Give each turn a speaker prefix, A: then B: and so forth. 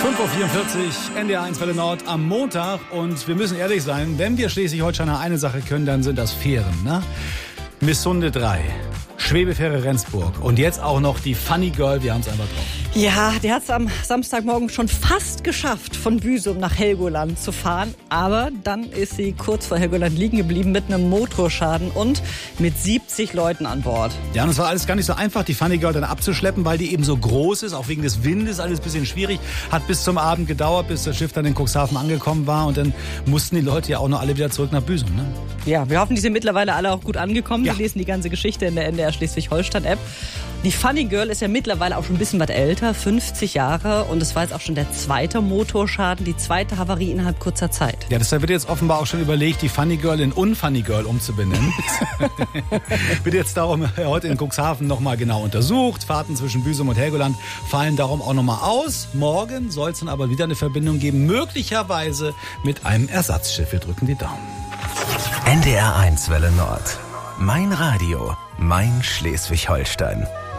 A: 5:44 Uhr, NDR1 Welle Nord am Montag. Und wir müssen ehrlich sein, wenn wir Schleswig-Holsteiner eine Sache können, dann sind das Fähren, ne? Missunde 3, Schwebefähre Rendsburg und jetzt auch noch die Funny Girl, wir haben es einfach drauf.
B: Ja, die hat es am Samstagmorgen schon fast geschafft, von Büsum nach Helgoland zu fahren. Aber dann ist sie kurz vor Helgoland liegen geblieben mit einem Motorschaden und mit 70 Leuten an Bord.
A: Ja, und es war alles gar nicht so einfach, die Funny Girl dann abzuschleppen, weil die eben so groß ist, auch wegen des Windes, alles ein bisschen schwierig. Hat bis zum Abend gedauert, bis das Schiff dann in Cuxhaven angekommen war und dann mussten die Leute ja auch noch alle wieder zurück nach Büsum, ne?
B: Ja, wir hoffen, die sind mittlerweile alle auch gut angekommen.
A: Ja.
B: Sie lesen die ganze Geschichte in der NDR Schleswig-Holstein-App. Die Funny Girl ist ja mittlerweile auch schon ein bisschen was älter, 50 Jahre. Und es war jetzt auch schon der zweite Motorschaden, die zweite Havarie innerhalb kurzer Zeit.
A: Ja, deshalb wird jetzt offenbar auch schon überlegt, die Funny Girl in Unfunny Girl umzubenennen. Wird jetzt darum heute in Cuxhaven nochmal genau untersucht. Fahrten zwischen Büsum und Helgoland fallen darum auch nochmal aus. Morgen soll es dann aber wieder eine Verbindung geben, möglicherweise mit einem Ersatzschiff. Wir drücken die Daumen.
C: NDR1 Welle Nord. Mein Radio, mein Schleswig-Holstein.